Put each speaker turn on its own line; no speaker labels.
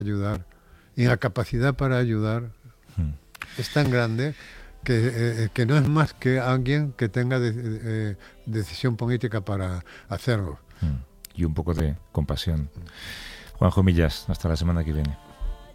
ayudar y la capacidad para ayudar es tan grande que no es más que alguien que tenga decisión política para hacerlo.
Y un poco de compasión. Juanjo Millas, hasta la semana que viene.